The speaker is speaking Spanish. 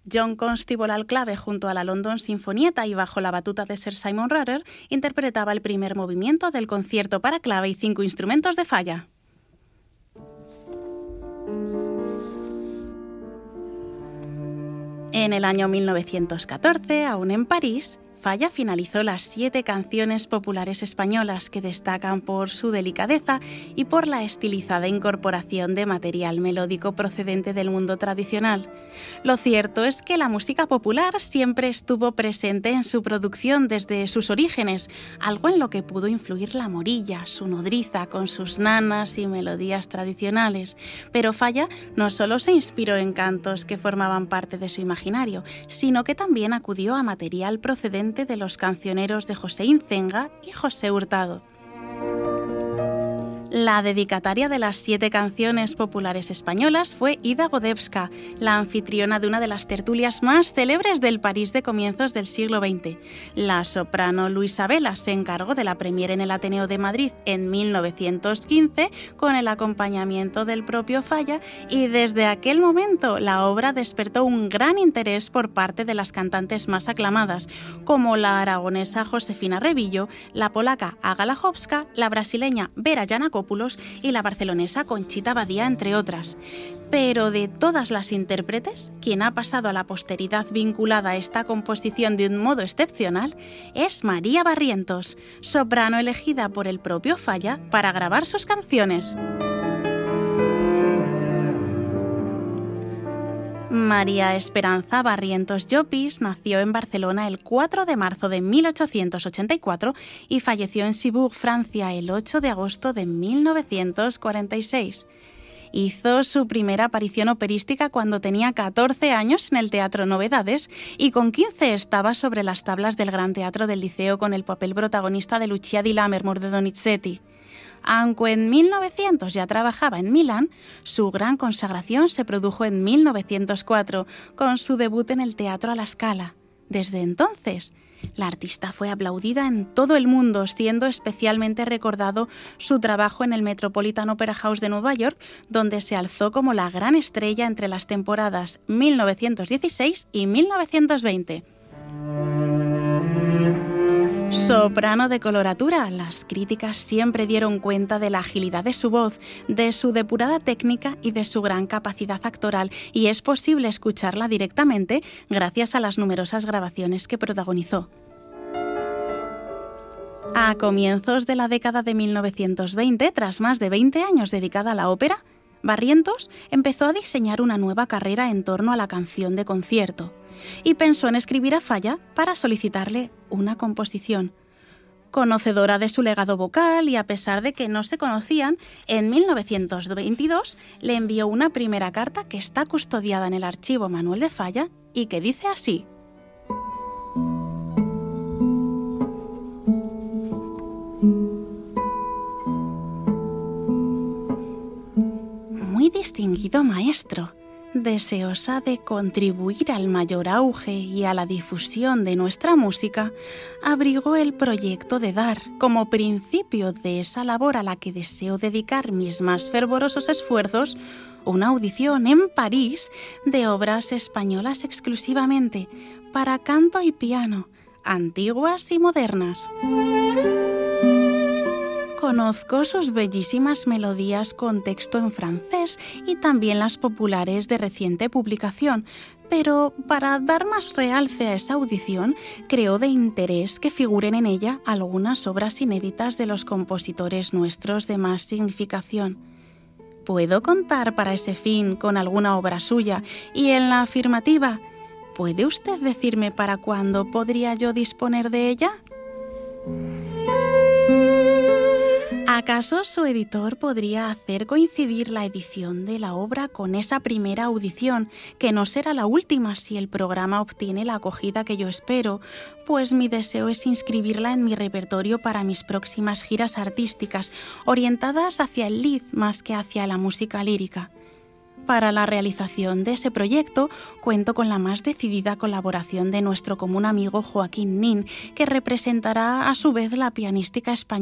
John Constable al clave junto a la London Sinfonietta y bajo la batuta de Sir Simon Rattle interpretaba el primer movimiento del concierto para clave y 5 instrumentos de Falla. En el año 1914, aún en París, Falla finalizó las 7 canciones populares españolas que destacan por su delicadeza y por la estilizada incorporación de material melódico procedente del mundo tradicional. Lo cierto es que la música popular siempre estuvo presente en su producción desde sus orígenes, algo en lo que pudo influir la Morilla, su nodriza, con sus nanas y melodías tradicionales. Pero Falla no solo se inspiró en cantos que formaban parte de su imaginario, sino que también acudió a material procedente de los cancioneros de José Incenga y José Hurtado. La dedicataria de las 7 canciones populares españolas fue Ida Godewska, la anfitriona de una de las tertulias más célebres del París de comienzos del siglo XX. La soprano Luisa Vela se encargó de la premiere en el Ateneo de Madrid en 1915 con el acompañamiento del propio Falla, y desde aquel momento la obra despertó un gran interés por parte de las cantantes más aclamadas, como la aragonesa Josefina Revillo, la polaca Aga Lachowska, la brasileña Vera Janakopoulos y la barcelonesa Conchita Badia, entre otras. Pero de todas las intérpretes, quien ha pasado a la posteridad vinculada a esta composición de un modo excepcional es María Barrientos, soprano elegida por el propio Falla para grabar sus canciones. María Esperanza Barrientos Llopis nació en Barcelona el 4 de marzo de 1884 y falleció en Cibourg, Francia, el 8 de agosto de 1946. Hizo su primera aparición operística cuando tenía 14 años en el Teatro Novedades y con 15 estaba sobre las tablas del Gran Teatro del Liceo con el papel protagonista de Lucia di Lammermoor de Donizetti. Aunque en 1900 ya trabajaba en Milán, su gran consagración se produjo en 1904 con su debut en el Teatro a la Scala. Desde entonces, la artista fue aplaudida en todo el mundo, siendo especialmente recordado su trabajo en el Metropolitan Opera House de Nueva York, donde se alzó como la gran estrella entre las temporadas 1916 y 1920. Soprano de coloratura, las críticas siempre dieron cuenta de la agilidad de su voz, de su depurada técnica y de su gran capacidad actoral, y es posible escucharla directamente gracias a las numerosas grabaciones que protagonizó. A comienzos de la década de 1920, tras más de 20 años dedicada a la ópera, Barrientos empezó a diseñar una nueva carrera en torno a la canción de concierto y pensó en escribir a Falla para solicitarle una composición. Conocedora de su legado vocal y a pesar de que no se conocían, en 1922 le envió una primera carta que está custodiada en el archivo Manuel de Falla y que dice así: Muy distinguido maestro, deseosa de contribuir al mayor auge y a la difusión de nuestra música, abrigó el proyecto de dar, como principio de esa labor a la que deseo dedicar mis más fervorosos esfuerzos, una audición en París de obras españolas exclusivamente, para canto y piano, antiguas y modernas. Conozco sus bellísimas melodías con texto en francés y también las populares de reciente publicación, pero para dar más realce a esa audición, creo de interés que figuren en ella algunas obras inéditas de los compositores nuestros de más significación. ¿Puedo contar para ese fin con alguna obra suya? Y en la afirmativa, ¿puede usted decirme para cuándo podría yo disponer de ella? ¿Acaso su editor podría hacer coincidir la edición de la obra con esa primera audición, que no será la última si el programa obtiene la acogida que yo espero, pues mi deseo es inscribirla en mi repertorio para mis próximas giras artísticas, orientadas hacia el Lied más que hacia la música lírica? Para la realización de ese proyecto cuento con la más decidida colaboración de nuestro común amigo Joaquín Nin, que representará a su vez la pianística española